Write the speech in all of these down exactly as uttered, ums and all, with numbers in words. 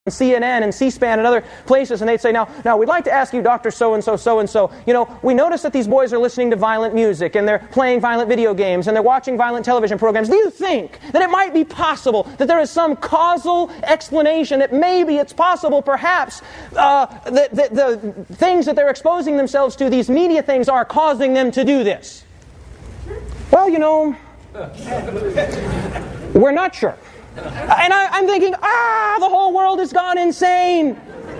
C N N and C-SPAN and other places, and they'd say, now, now we'd like to ask you, Doctor So-and-so, so-and-so, you know, we notice that these boys are listening to violent music, and they're playing violent video games, and they're watching violent television programs. Do you think that it might be possible that there is some causal explanation, that maybe it's possible, perhaps, uh, that, that the things that they're exposing themselves to, these media things, are causing them to do this? Well, you know, we're not sure. And I, I'm thinking, ah, the whole world has gone insane.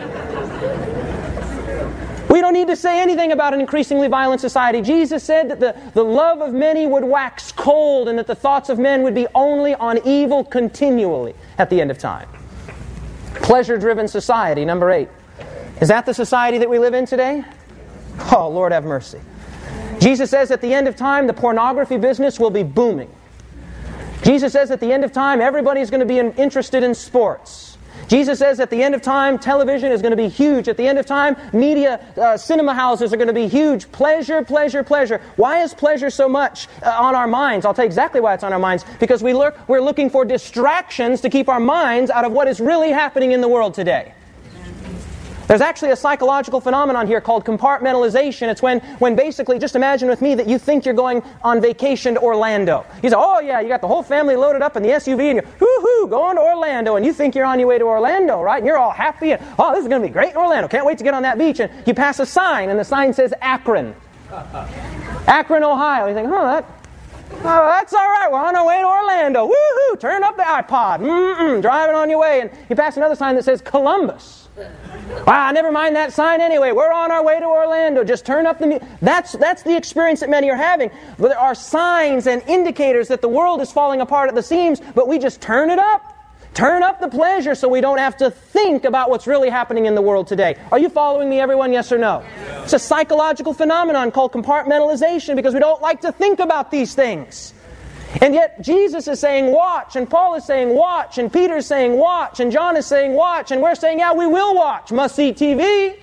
We don't need to say anything about an increasingly violent society. Jesus said that the, the love of many would wax cold and that the thoughts of men would be only on evil continually at the end of time. Pleasure-driven society, number eight. Is that the society that we live in today? Oh, Lord have mercy. Jesus says at the end of time, the pornography business will be booming. Jesus says at the end of time, everybody's going to be in, interested in sports. Jesus says at the end of time, television is going to be huge. At the end of time, media, uh, cinema houses are going to be huge. Pleasure, pleasure, pleasure. Why is pleasure so much uh, on our minds? I'll tell you exactly why it's on our minds. Because we look, we're looking for distractions to keep our minds out of what is really happening in the world today. There's actually a psychological phenomenon here called compartmentalization. It's when, when basically, just imagine with me that you think you're going on vacation to Orlando. You say, oh yeah, you got the whole family loaded up in the S U V and you're, whoo-hoo, going to Orlando. And you think you're on your way to Orlando, right? And you're all happy and, oh, this is going to be great in Orlando. Can't wait to get on that beach. And you pass a sign and the sign says Akron. Akron, Ohio. You think, oh, that... Oh, that's all right. We're on our way to Orlando. Woo-hoo! Turn up the iPod. Mm-mm. Driving on your way. And you pass another sign that says Columbus. Ah, never mind that sign anyway. We're on our way to Orlando. Just turn up the music. That's, that's the experience that many are having. But there are signs and indicators that the world is falling apart at the seams, but we just turn it up. Turn up the pleasure so we don't have to think about what's really happening in the world today. Are you following me, everyone? Yes or no? Yeah. It's a psychological phenomenon called compartmentalization because we don't like to think about these things. And yet Jesus is saying watch, and Paul is saying watch, and Peter is saying watch, and John is saying watch, and we're saying, yeah, we will watch. Must-see T V.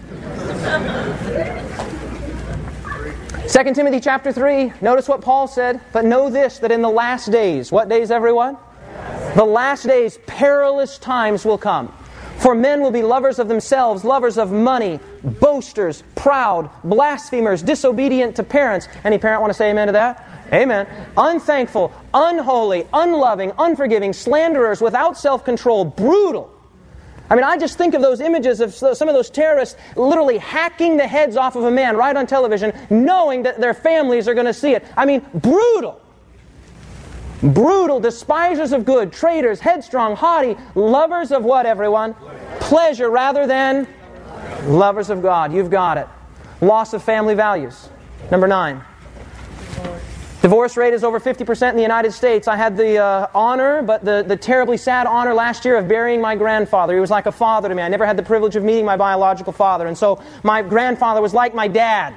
Second Timothy chapter three, notice what Paul said, but know this, that in the last days, what days, everyone? The last days, perilous times will come. For men will be lovers of themselves, lovers of money, boasters, proud, blasphemers, disobedient to parents. Any parent want to say amen to that? Amen. Unthankful, unholy, unloving, unforgiving, slanderers, without self-control, brutal. I mean, I just think of those images of some of those terrorists literally hacking the heads off of a man right on television, knowing that their families are going to see it. I mean, brutal. Brutal, despisers of good, traitors, headstrong, haughty, lovers of what, everyone? Pleasure rather than lovers of God. You've got it. Loss of family values. Number nine. Divorce rate is over fifty percent in the United States. I had the uh, honor, but the, the terribly sad honor last year of burying my grandfather. He was like a father to me. I never had the privilege of meeting my biological father. And so my grandfather was like my dad.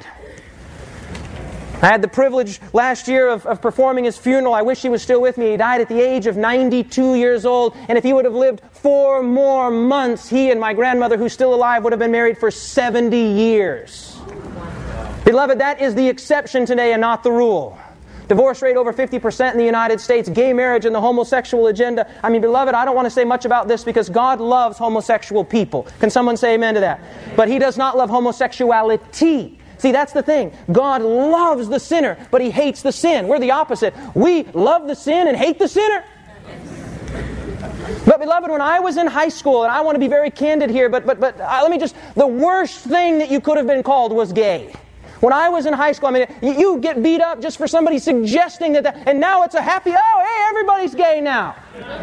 I had the privilege last year of, of performing his funeral. I wish he was still with me. He died at the age of ninety-two years old. And if he would have lived four more months, he and my grandmother, who's still alive, would have been married for seventy years. Beloved, that is the exception today and not the rule. Divorce rate over fifty percent in the United States. Gay marriage and the homosexual agenda. I mean, beloved, I don't want to say much about this because God loves homosexual people. Can someone say amen to that? But He does not love homosexuality. See, that's the thing. God loves the sinner, but He hates the sin. We're the opposite. We love the sin and hate the sinner. But beloved, when I was in high school, and I want to be very candid here, but but but uh, let me just, the worst thing that you could have been called was gay. When I was in high school, I mean, you, you get beat up just for somebody suggesting that, that, and now it's a happy, oh, hey, everybody's gay now.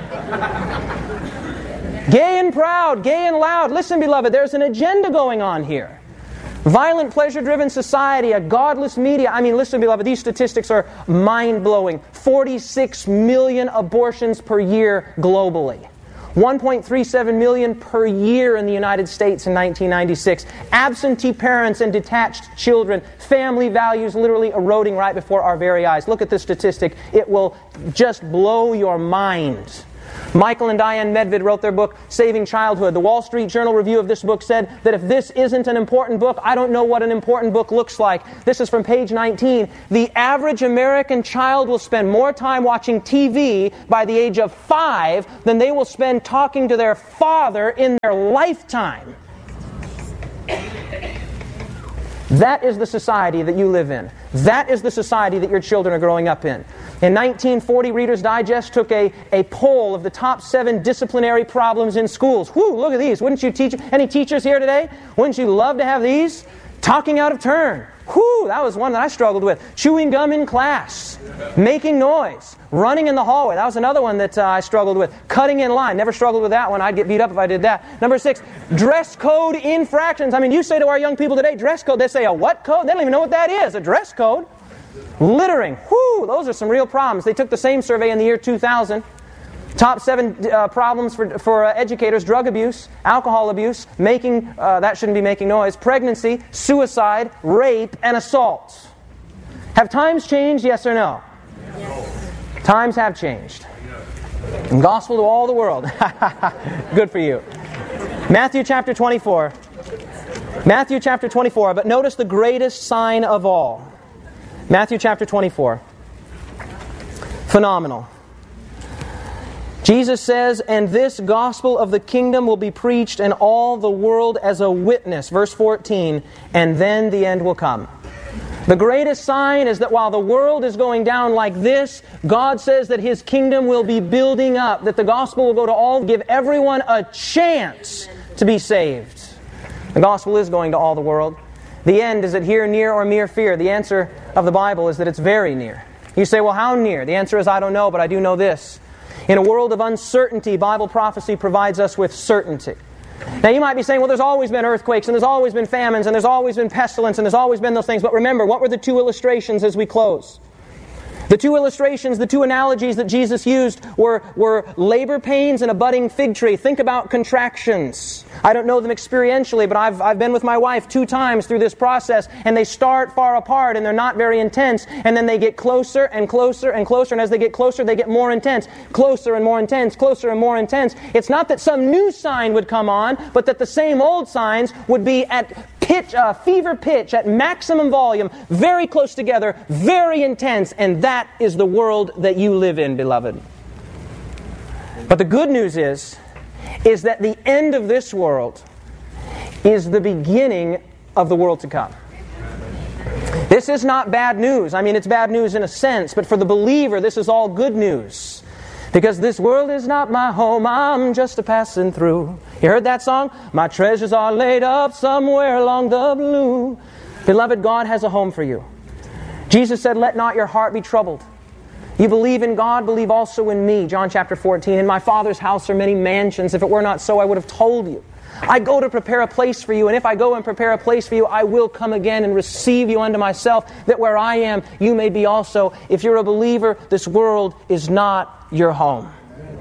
Gay and proud, gay and loud. Listen, beloved, there's an agenda going on here. Violent, pleasure-driven society, a godless media. I mean, listen, beloved, these statistics are mind-blowing. forty-six million abortions per year globally. one point three seven million per year in the United States in nineteen ninety-six. Absentee parents and detached children. Family values literally eroding right before our very eyes. Look at this statistic. It will just blow your mind. Michael and Diane Medved wrote their book, Saving Childhood. The Wall Street Journal review of this book said that if this isn't an important book, I don't know what an important book looks like. This is from page nineteen. The average American child will spend more time watching T V by the age of five than they will spend talking to their father in their lifetime. That is the society that you live in. That is the society that your children are growing up in. In nineteen forty, Reader's Digest took a, a poll of the top seven disciplinary problems in schools. Whew, look at these. Wouldn't you teach, any teachers here today? Wouldn't you love to have these? Talking out of turn. Whew, that was one that I struggled with. Chewing gum in class. Making noise. Running in the hallway. That was another one that uh, I struggled with. Cutting in line. Never struggled with that one. I'd get beat up if I did that. Number six, dress code infractions. I mean, you say to our young people today, dress code. They say, a what code? They don't even know what that is. A dress code. Littering. Whew, those are some real problems. They took the same survey in the year two thousand. Top seven uh, problems for, for uh, educators: drug abuse, alcohol abuse, making, uh, that shouldn't be making noise, pregnancy, suicide, rape, and assault. Have times changed, yes or no? Yes. Times have changed. And gospel to all the world. Good for you. Matthew chapter twenty-four. Matthew chapter twenty-four, but notice the greatest sign of all. Matthew chapter twenty-four. Phenomenal. Jesus says, and this gospel of the kingdom will be preached in all the world as a witness. Verse fourteen, and then the end will come. The greatest sign is that while the world is going down like this, God says that His kingdom will be building up, that the gospel will go to all, give everyone a chance to be saved. The gospel is going to all the world. The end, is it here, near, or mere fear? The answer of the Bible is that it's very near. You say, well, how near? The answer is, I don't know, but I do know this. In a world of uncertainty, Bible prophecy provides us with certainty. Now you might be saying, well, there's always been earthquakes, and there's always been famines, and there's always been pestilence, and there's always been those things. But remember, what were the two illustrations as we close? The two illustrations, the two analogies that Jesus used were, were labor pains and a budding fig tree. Think about contractions. I don't know them experientially, but I've, I've been with my wife two times through this process, and they start far apart, and they're not very intense, and then they get closer and closer and closer, and as they get closer, they get more intense, closer and more intense, closer and more intense. It's not that some new sign would come on, but that the same old signs would be at pitch, uh, fever pitch, at maximum volume, very close together, very intense, and that is the world that you live in, beloved. But the good news is, is that the end of this world is the beginning of the world to come. This is not bad news. I mean, it's bad news in a sense, but for the believer, this is all good news. Because this world is not my home, I'm just a passing through. You heard that song? My treasures are laid up somewhere along the blue. Beloved, God has a home for you. Jesus said, let not your heart be troubled. You believe in God, believe also in me. John chapter fourteen, in my Father's house are many mansions. If it were not so, I would have told you. I go to prepare a place for you, and if I go and prepare a place for you, I will come again and receive you unto myself, that where I am, you may be also. If you're a believer, this world is not your home.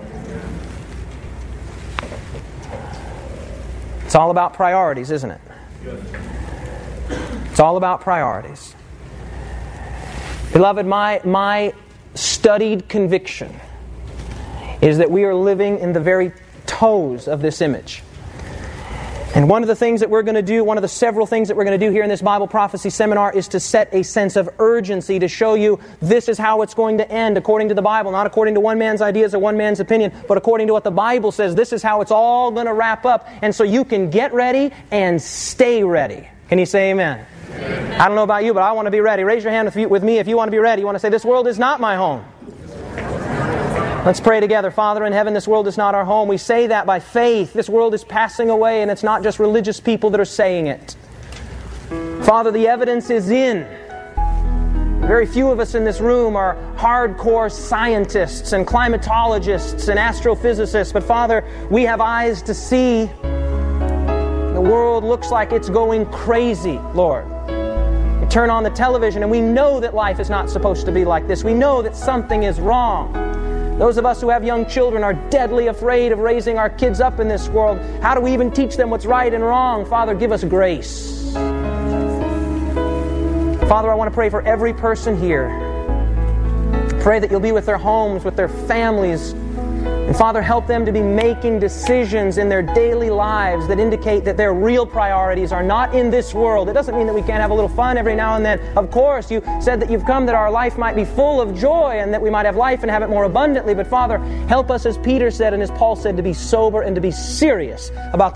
It's all about priorities, isn't it? It's all about priorities. Beloved, my, my studied conviction is that we are living in the very toes of this image. And one of the things that we're going to do, one of the several things that we're going to do here in this Bible prophecy seminar is to set a sense of urgency to show you this is how it's going to end according to the Bible, not according to one man's ideas or one man's opinion, but according to what the Bible says. This is how it's all going to wrap up. And so you can get ready and stay ready. Can you say amen? Amen. I don't know about you, but I want to be ready. Raise your hand with, you, with me if you want to be ready. You want to say, this world is not my home. Let's pray together. Father in heaven, this world is not our home. We say that by faith. This world is passing away, and it's not just religious people that are saying it. Father, the evidence is in. Very few of us in this room are hardcore scientists and climatologists and astrophysicists, but Father, we have eyes to see. The world looks like it's going crazy, Lord. We turn on the television and we know that life is not supposed to be like this. We know that something is wrong. Those of us who have young children are deadly afraid of raising our kids up in this world. How do we even teach them what's right and wrong? Father, give us grace. Father, I want to pray for every person here. Pray that you'll be with their homes, with their families, And Father, help them to be making decisions in their daily lives that indicate that their real priorities are not in this world. It doesn't mean that we can't have a little fun every now and then. Of course, you said that you've come that our life might be full of joy and that we might have life and have it more abundantly. But Father, help us, as Peter said and as Paul said, to be sober and to be serious about